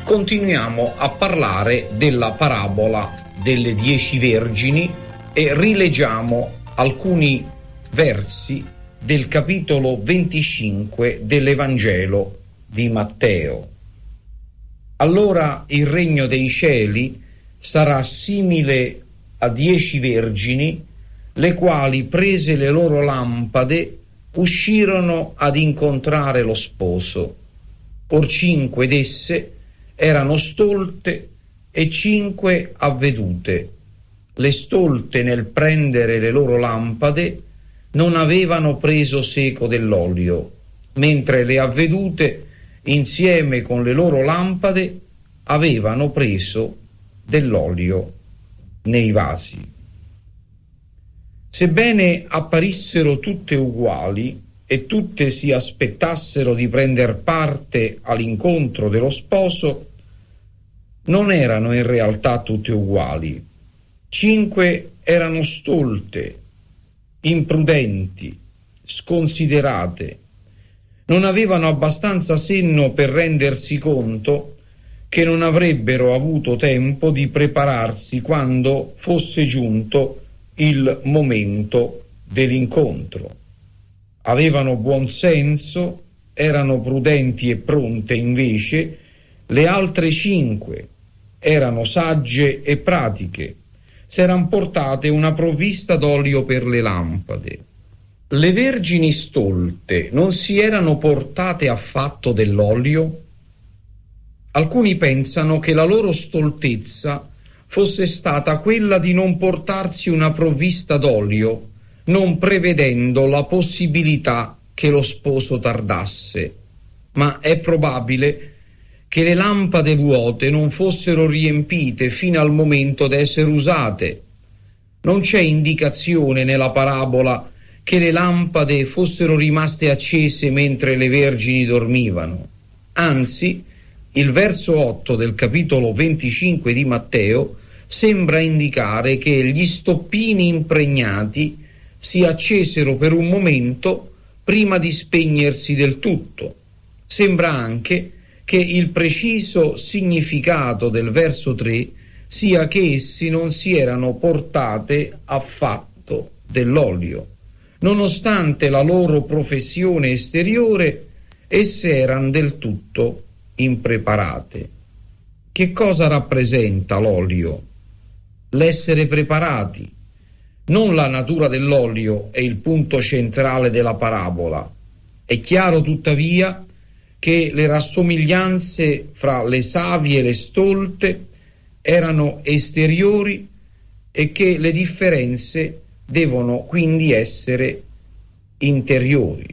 continuiamo a parlare della parabola delle 10 vergini e rileggiamo alcuni versi del capitolo 25 dell'Evangelo di Matteo. Allora il regno dei cieli sarà simile a 10 vergini, le quali, prese le loro lampade, uscirono ad incontrare lo sposo. Or 5 d'esse erano stolte e 5 avvedute. Le stolte, nel prendere le loro lampade, non avevano preso seco dell'olio, mentre le avvedute, insieme con le loro lampade, avevano preso dell'olio nei vasi. Sebbene apparissero tutte uguali e tutte si aspettassero di prender parte all'incontro dello sposo, non erano in realtà tutte uguali. 5 erano stolte, imprudenti, sconsiderate. Non avevano abbastanza senno per rendersi conto che non avrebbero avuto tempo di prepararsi quando fosse giunto il momento dell'incontro. Avevano buon senso, erano prudenti e pronte, invece le altre 5 erano sagge e pratiche, s'eran portate una provvista d'olio per le lampade. Le vergini stolte non si erano portate affatto dell'olio? Alcuni pensano che la loro stoltezza fosse stata quella di non portarsi una provvista d'olio, non prevedendo la possibilità che lo sposo tardasse. Ma è probabile che le lampade vuote non fossero riempite fino al momento d'essere usate. Non c'è indicazione nella parabola che le lampade fossero rimaste accese mentre le vergini dormivano. Anzi, il verso 8 del capitolo 25 di Matteo sembra indicare che gli stoppini impregnati si accesero per un momento prima di spegnersi del tutto. Sembra anche che il preciso significato del verso 3 sia che essi non si erano portate affatto dell'olio. Nonostante la loro professione esteriore, esse erano del tutto impreparate. Che cosa rappresenta l'olio? L'essere preparati. Non la natura dell'olio è il punto centrale della parabola. È chiaro tuttavia che le rassomiglianze fra le savie e le stolte erano esteriori e che le differenze devono quindi essere interiori.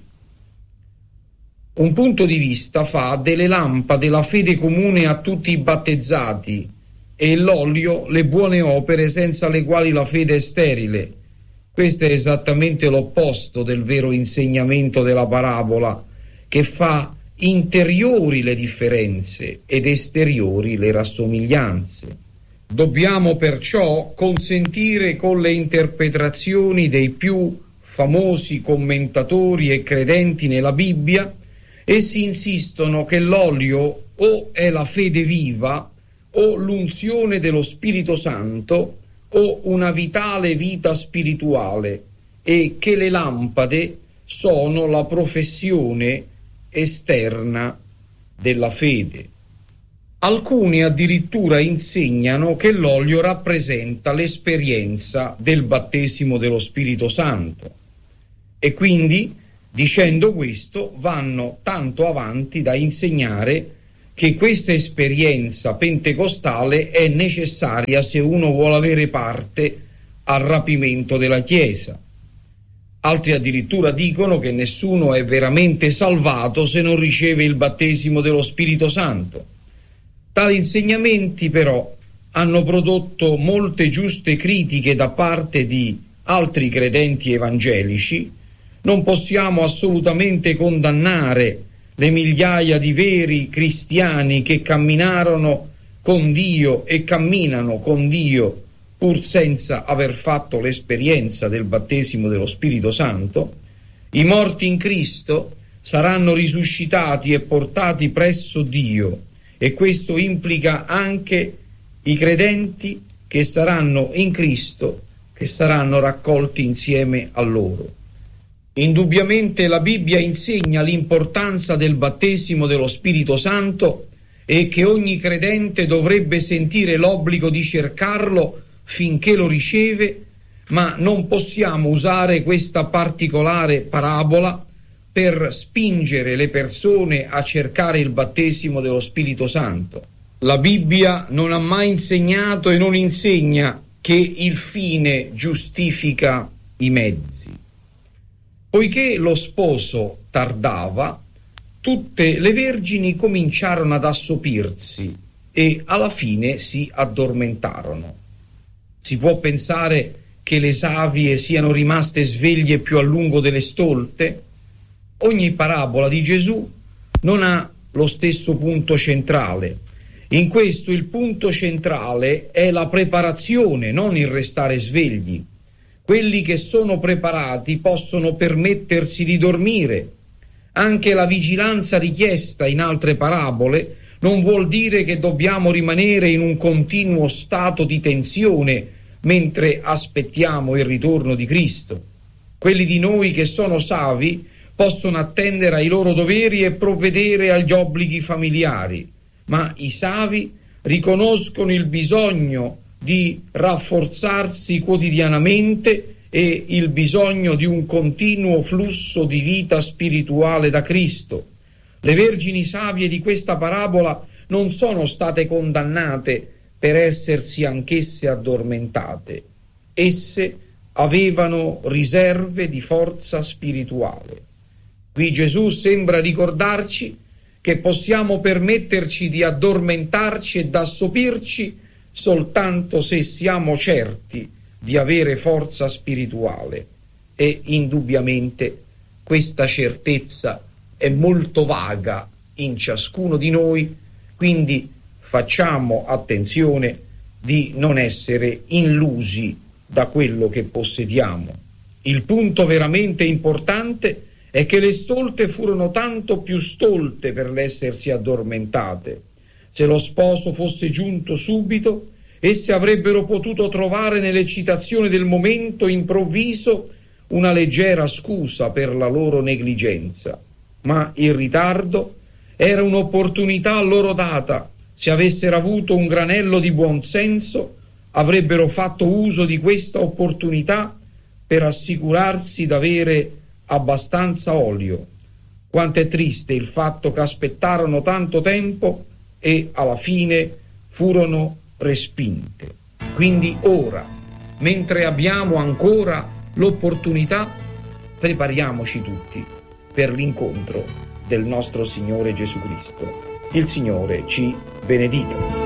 Un punto di vista fa delle lampade la fede comune a tutti i battezzati e l'olio le buone opere senza le quali la fede è sterile. Questo è esattamente l'opposto del vero insegnamento della parabola, che fa interiori le differenze ed esteriori le rassomiglianze. Dobbiamo perciò consentire con le interpretazioni dei più famosi commentatori e credenti nella Bibbia. Essi insistono che l'olio o è la fede viva o l'unzione dello Spirito Santo o una vitale vita spirituale, e che le lampade sono la professione esterna della fede. Alcuni addirittura insegnano che l'olio rappresenta l'esperienza del battesimo dello Spirito Santo e quindi, dicendo questo, vanno tanto avanti da insegnare che questa esperienza pentecostale è necessaria se uno vuole avere parte al rapimento della Chiesa. Altri addirittura dicono che nessuno è veramente salvato se non riceve il battesimo dello Spirito Santo. Tali insegnamenti però hanno prodotto molte giuste critiche da parte di altri credenti evangelici. Non possiamo assolutamente condannare le migliaia di veri cristiani che camminarono con Dio e camminano con Dio pur senza aver fatto l'esperienza del battesimo dello Spirito Santo. I morti in Cristo saranno risuscitati e portati presso Dio e questo implica anche i credenti che saranno in Cristo, che saranno raccolti insieme a loro. Indubbiamente la Bibbia insegna l'importanza del battesimo dello Spirito Santo e che ogni credente dovrebbe sentire l'obbligo di cercarlo finché lo riceve, ma non possiamo usare questa particolare parabola per spingere le persone a cercare il battesimo dello Spirito Santo. La Bibbia non ha mai insegnato e non insegna che il fine giustifica i mezzi. Poiché lo sposo tardava, tutte le vergini cominciarono ad assopirsi e alla fine si addormentarono. Si può pensare che le savie siano rimaste sveglie più a lungo delle stolte? Ogni parabola di Gesù non ha lo stesso punto centrale. In questo il punto centrale è la preparazione, non il restare svegli. Quelli che sono preparati possono permettersi di dormire. Anche la vigilanza richiesta in altre parabole non vuol dire che dobbiamo rimanere in un continuo stato di tensione mentre aspettiamo il ritorno di Cristo. Quelli di noi che sono savi possono attendere ai loro doveri e provvedere agli obblighi familiari, ma i savi riconoscono il bisogno di rafforzarsi quotidianamente e il bisogno di un continuo flusso di vita spirituale da Cristo. Le vergini savie di questa parabola non sono state condannate per essersi anch'esse addormentate. Esse avevano riserve di forza spirituale. Qui Gesù sembra ricordarci che possiamo permetterci di addormentarci e d'assopirci soltanto se siamo certi di avere forza spirituale, e indubbiamente questa certezza è molto vaga in ciascuno di noi, quindi facciamo attenzione di non essere illusi da quello che possediamo. Il punto veramente importante è che le stolte furono tanto più stolte per l'essersi addormentate. Se lo sposo fosse giunto subito, esse avrebbero potuto trovare nell'eccitazione del momento improvviso una leggera scusa per la loro negligenza, ma il ritardo era un'opportunità loro data. Se avessero avuto un granello di buonsenso, avrebbero fatto uso di questa opportunità per assicurarsi d'avere abbastanza olio. Quanto è triste il fatto che aspettarono tanto tempo e alla fine furono respinte. Quindi ora, mentre abbiamo ancora l'opportunità, prepariamoci tutti per l'incontro del nostro Signore Gesù Cristo. Il Signore ci benedica.